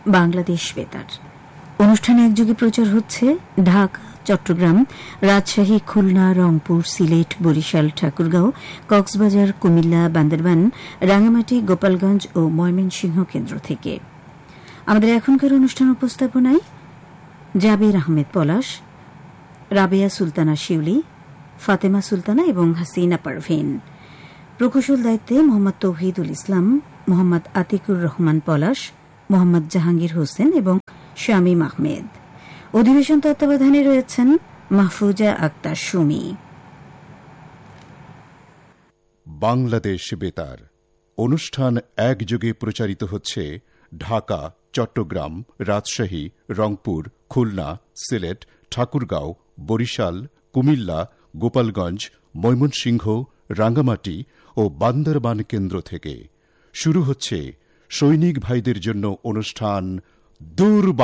বাংলাদেশ বেতার অনুষ্ঠানে একযোগে প্রচার হচ্ছে ঢাকা, চট্টগ্রাম, রাজশাহী, খুলনা, রংপুর, সিলেট, বরিশাল, ঠাকুরগাঁও, কক্সবাজার, কুমিল্লা, বান্দরবান, রাঙ্গামাটি, গোপালগঞ্জ ও ময়মনসিংহ কেন্দ্র থেকে। আমাদের এখনকার অনুষ্ঠান উপস্থাপনায় জাবির আহমেদ পলাশ, রাবেয়া সুলতানা শিউলি, ফাতেমা সুলতানা এবং হাসিনা পারভিন। প্রকৌশল দায়িত্বে মোহাম্মদ তৌহিদুল ইসলাম, মোহাম্মদ আতিকুর রহমান পলাশ, মোহাম্মদ জাহাঙ্গীর হোসেন এবং শামীম আহমেদ। অধিবেশন তত্ত্বাবধানে রয়েছেন মাহফুজা আক্তার সুমি। বাংলাদেশ বেতার অনুষ্ঠান একযোগে প্রচারিত হচ্ছে ঢাকা, চট্টগ্রাম, রাজশাহী, রংপুর, খুলনা, সিলেট, ঠাকুরগাঁও, বরিশাল, কুমিল্লা, গোপালগঞ্জ, ময়মনসিংহ, রাঙ্গামাটি ও বান্দরবান কেন্দ্র থেকে। শুরু হচ্ছে সৈনিক ভাইদের জন্য অনুষ্ঠান দূর